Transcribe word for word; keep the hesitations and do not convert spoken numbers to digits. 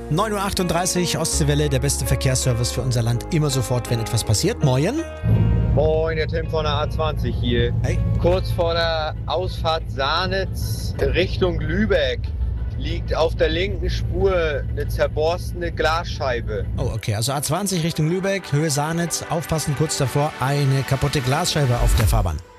neun Uhr achtunddreißig, Ostseewelle, der beste Verkehrsservice für unser Land. Immer sofort, wenn etwas passiert. Moin. Moin, der Tim von der A zwanzig hier. Hey. Kurz vor der Ausfahrt Sahnitz Richtung Lübeck liegt auf der linken Spur eine zerborstene Glasscheibe. Oh, okay. Also A zwanzig Richtung Lübeck, Höhe Sahnitz. Aufpassen, kurz davor eine kaputte Glasscheibe auf der Fahrbahn.